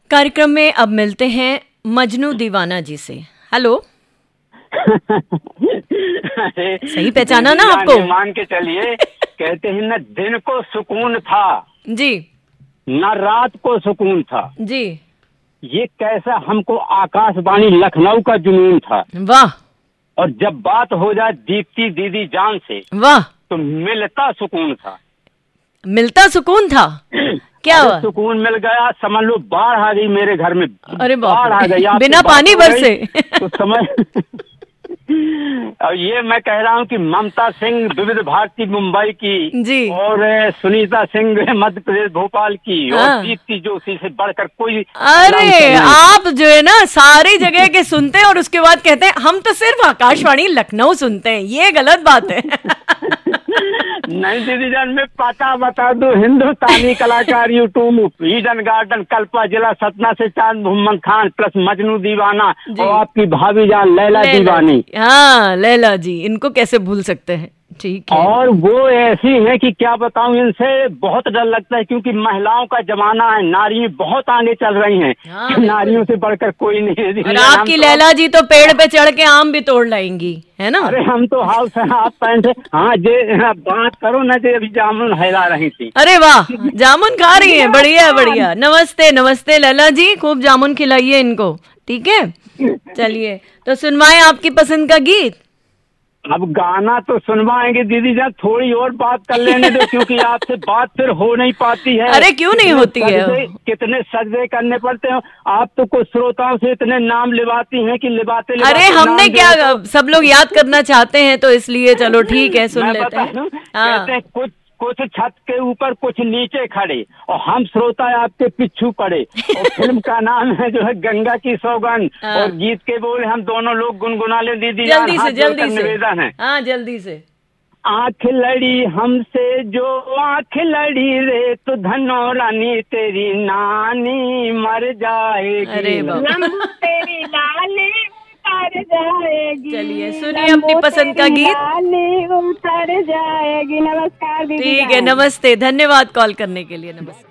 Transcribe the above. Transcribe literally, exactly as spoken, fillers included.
कार्यक्रम में अब मिलते हैं मजनू दीवाना जी से। हेलो। सही पहचाना ना आपको? मान के चलिए। कहते हैं न दिन को सुकून था जी, न रात को सुकून था जी। ये कैसा हमको आकाशवाणी लखनऊ का जुनून था। वाह। और जब बात हो जाए दीप्ति दीदी जान से, वाह, तो मिलता सुकून था। मिलता सुकून था। क्या हुआ? सुकून मिल गया, समझ लो बाढ़ आ गई मेरे घर में। अरे बाढ़ आ गई बिना पानी बरसे। तो समझ और ये मैं कह रहा हूँ कि ममता सिंह विविध भारती मुंबई की जी, और सुनीता सिंह मध्य प्रदेश भोपाल की, हाँ। और दीप्ति जोशी से बढ़कर कोई। अरे आप जो है ना सारी जगह के सुनते हैं और उसके बाद कहते हैं हम तो सिर्फ आकाशवाणी लखनऊ सुनते हैं। ये गलत बात है। नहीं दीदी जान, मैं पता बता दूं, हिंदुस्तानी कलाकार यूट्यूब ईडन गार्डन कल्पा जिला सतना से चांद मोहम्मद खान प्लस मजनू दीवाना और आपकी भाभी जान लैला दीवानी। हाँ लैला जी, इनको कैसे भूल सकते हैं। ठीक है। और वो ऐसी है कि क्या बताऊं, इनसे बहुत डर लगता है क्योंकि महिलाओं का जमाना है, नारी बहुत आगे चल रही हैं। हाँ, नारियों से बढ़कर कोई नहीं है। और आपकी तो लैला जी तो पेड़ पे चढ़ के आम भी तोड़ लाएंगी, है ना? अरे हम तो हाउस हाफ पैंट। हाँ जे बात करो ना, जे अभी जामुन हिला रही थी। अरे वाह, जामुन खा रही है। बढ़िया बढ़िया। नमस्ते नमस्ते लैला जी, खूब जामुन खिलाइए इनको। ठीक है, चलिए तो सुनवाएं आपकी पसंद का गीत। अब गाना तो सुनवाएंगे दीदी जान, थोड़ी और बात कर लेने दो क्योंकि आपसे बात फिर हो नहीं पाती है। अरे क्यों नहीं होती है? कितने सजदे करने पड़ते हैं। आप तो कुछ श्रोताओं से इतने नाम लिवाती हैं कि लिवाते, लिवाते अरे हमने क्या, सब लोग याद करना चाहते हैं तो इसलिए चलो ठीक है सुन लेते हैं। हाँ। कहते हैं कुछ कुछ छत के ऊपर कुछ नीचे खड़े और हम श्रोता आपके पिछू पड़े। और फिल्म का नाम है जो है गंगा की सौगंध। और गीत के बोल हम दोनों लोग गुनगुना ले दीदी। जल्दी से जल्दी से निवेदन है। हाँ जल्दी से। आँख लड़ी हमसे जो आँख लड़ी रे, तो धनो रानी तेरी नानी मर जाएगी। अरे बाबा। तेरी नानी उतर जाएगी। चलिए सुनिए अपनी पसंद का गीत। नानी उतर जाएगी। नमस्कार दीदी। ठीक है, नमस्ते, धन्यवाद कॉल करने के लिए। नमस्ते।